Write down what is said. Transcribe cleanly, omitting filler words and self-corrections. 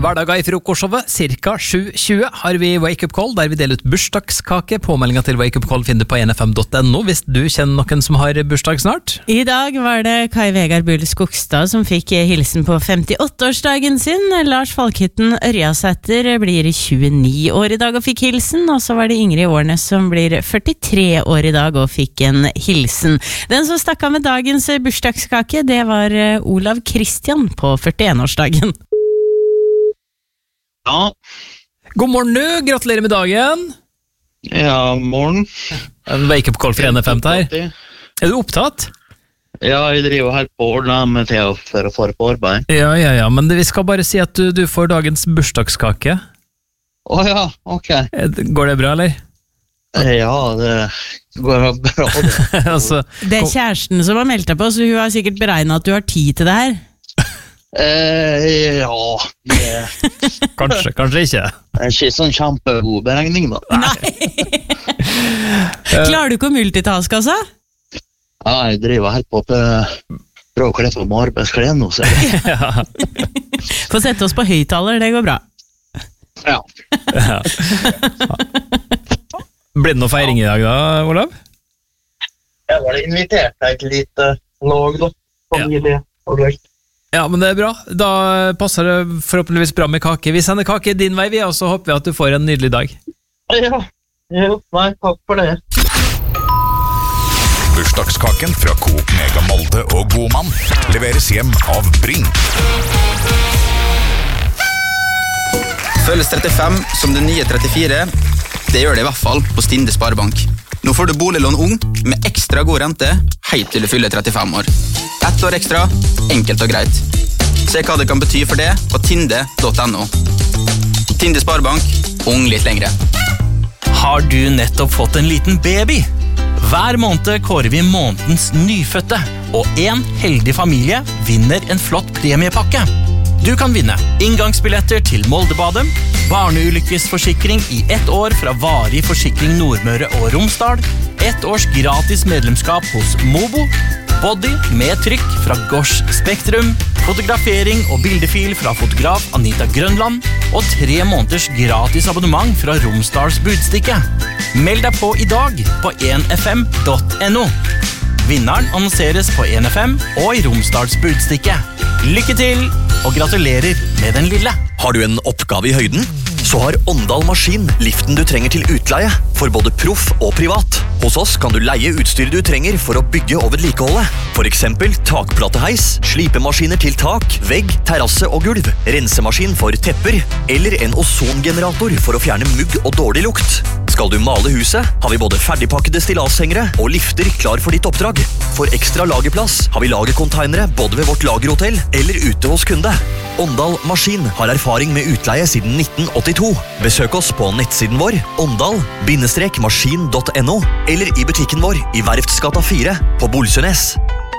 Hverdager i frokostshowet, cirka 7:20 har vi Wake Up Call, der vi deler ut bursdagskake. Påmeldinga til Wake Up Call finner du på nfm.no hvis du kjenner noen som har bursdag snart. I dag var det Kai Vegard Bull Skogstad som fikk hilsen på 58-årsdagen sin. Lars Falkhytten Ørjasæter blir 29 år i dag og fikk hilsen, og så var det Ingrid Årnes som blir 43 år i dag og fikk en hilsen. Den som stakk av med dagens bursdagskake, det var Olav Kristian på 41-årsdagen. Ja. God morgen du, gratulerer med dagen. Ja, morgen. En wake-up call for NFM her. Er du opptatt? Ja, jeg driver her på ordene med til for å få på arbeid. Ja, men vi skal bare si at du får dagens bursdagskake. Ja, ok. Går det bra, eller? Ja, det går bra. Altså, det er kjæresten som har meldt deg på, så hun har sikkert beregnet at du har tid til det her. Ja, kanskje ikke. Det er ikke sånn kjempegod beregning da. Nei. Klarer du ikke å multitaske, altså? Ja, jeg driver her på prøve å kle på med arbeidsklær nå, så Ja. Få sette oss på høyttaler, det går bra. ja. Blir det noe feiring i dag da, Olav? Jeg var invitert deg til litt lag da, familie og løgt. Ja, men det er bra. Da passer det forhåpentligvis bra med kake. Vi sender kake din vei, og så håper vi at du får en nydelig dag. Ja, nei, takk for det. Bursdagskaken fra Coop Mega Molde og Godmann leveres hjem av Bring. Føles 35 som det nye 34. Det gjør det i hvert fall på Stinde Sparebank. Nå får du boliglån ung med ekstra god rente helt til du fyller 35 år. 1 år ekstra, enkelt og greit. Se hva det kan bety for det på tinde.no. Tinde Sparebank, ung litt lengre. Har du nettopp fått en liten baby? Hver måned kårer vi månedens nyfødte, og en heldig familie vinner en flott premiepakke. Du kan vinne inngangsbilletter til Moldebadet, barneulykkesforsikring i 1 år fra Varig Forsikring Nordmøre og Romsdal, 1 års gratis medlemskap hos Mobo, body med trykk fra Gosh Spektrum, fotografering og bildefil fra fotograf Anita Grønland, og 3 måneders gratis abonnement fra Romsdals Budstikke. Meld deg på i dag på 1fm.no. Vinneren annonseres på 1FM og i Romsdals Budstikke. Lykke til, og gratulerer med den lille. Har du en oppgave i høyden? Så har Åndal Maskin liften du trenger til utleie, for både proff og privat. Hos oss kan du leie utstyret du trenger for å bygge og vedlikeholde. For eksempel takplateheis, slipemaskiner til tak, vegg, terrasse og gulv, rensemaskin for tepper, eller en ozongenerator for å fjerne mugg og dårlig lukt. Skal du male huset, har vi både ferdigpakkede stillashengere og lifter klar for ditt oppdrag. For ekstra lagerplass har vi lagercontainere både ved vårt lagerhotell eller ute hos kunde. Åndal Maskin har erfaring med utleie siden 1982. Besøk oss på nettsiden vår, åndal-maskin.no, eller i butikken vår i Verftsgata 4 på Bolsønes.